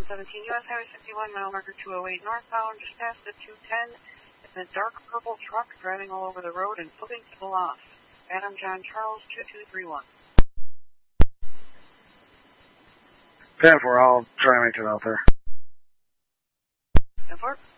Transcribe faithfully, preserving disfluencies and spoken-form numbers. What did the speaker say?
one seventeen U S Highway fifty-one, mile marker two oh eight northbound, just past the two ten. It's a dark purple truck driving all over the road and flipping people off. Adam John Charles, two two three one. ten four, I'll try and make it out there. ten four.